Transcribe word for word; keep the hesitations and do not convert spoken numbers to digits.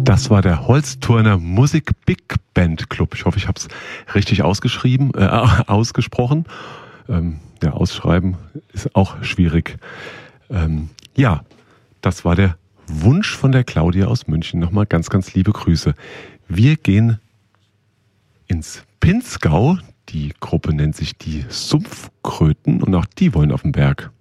Das war der Holzturner Musik Big Band Club. Ich hoffe, ich habe es richtig ausgeschrieben, äh, ausgesprochen. Ähm, ja, ausschreiben ist auch schwierig. Ähm, ja, das war der Wunsch von der Claudia aus München. Nochmal ganz, ganz liebe Grüße. Wir gehen ins Pinzgau. Die Gruppe nennt sich die Sumpfkröten und auch die wollen auf den Berg.